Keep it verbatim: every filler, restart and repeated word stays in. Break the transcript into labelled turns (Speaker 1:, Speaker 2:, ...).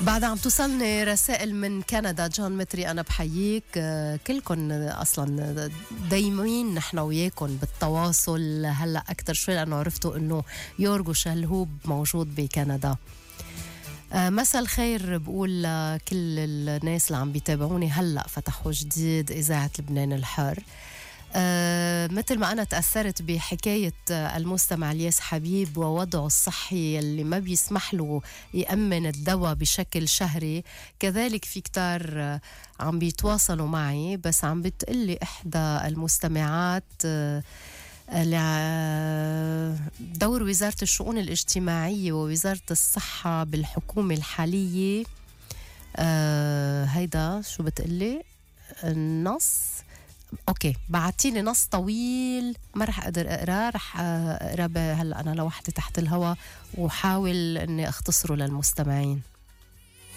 Speaker 1: بعد عم توصلني رسائل من كندا. جون متري أنا بحييك، كلكم أصلا دايمين نحن وياكم بالتواصل هلأ أكتر شوي لأنه عرفتوا أنه يورغو شلهوب موجود بكندا. مساء الخير بقول لكل الناس اللي عم بيتابعوني هلأ فتحوا جديد إذاعة لبنان الحر. أه مثل ما أنا تأثرت بحكاية المستمع الياس حبيب ووضعه الصحي اللي ما بيسمح له يأمن الدواء بشكل شهري، كذلك في كتار عم بيتواصلوا معي، بس عم بتقلي إحدى المستمعات أه دور وزارة الشؤون الاجتماعية ووزارة الصحة بالحكومة الحالية. أه هيدا شو بتقلي النص؟ اوكي بعتيلي نص طويل ما رح اقدر اقراه، رح اقراه هلا انا لوحدي تحت الهواء وحاول اني اختصره للمستمعين.